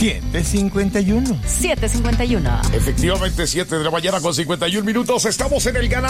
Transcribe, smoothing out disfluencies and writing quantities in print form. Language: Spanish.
7:51. 7:51. Efectivamente, 7 de la mañana con 51 minutos. Estamos en el Ganado.